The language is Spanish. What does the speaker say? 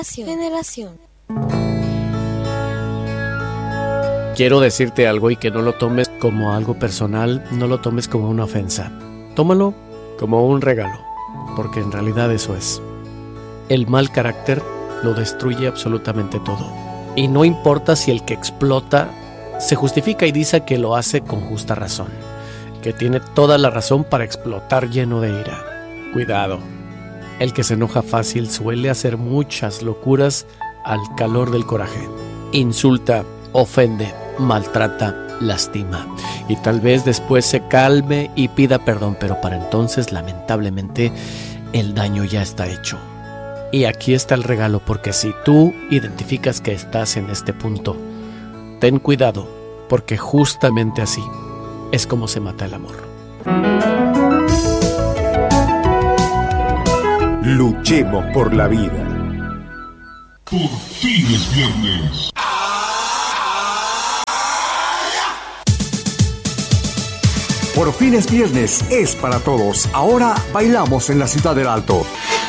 Generación. Quiero decirte algo y que no lo tomes como algo personal, no lo tomes como una ofensa. Tómalo como un regalo, porque en realidad eso es. El mal carácter lo destruye absolutamente todo. Y no importa si el que explota se justifica y dice que lo hace con justa razón, que tiene toda la razón para explotar lleno de ira. Cuidado, el que se enoja fácil suele hacer muchas locuras al calor del coraje. Insulta, ofende, maltrata, lastima. Y tal vez después se calme y pida perdón, pero para entonces, lamentablemente, el daño ya está hecho. Y aquí está el regalo, porque si tú identificas que estás en este punto, ten cuidado, porque justamente así es como se mata el amor. Luchemos por la vida. Por fin es viernes. Por fin es viernes, es para todos. Ahora bailamos en la Ciudad del Alto.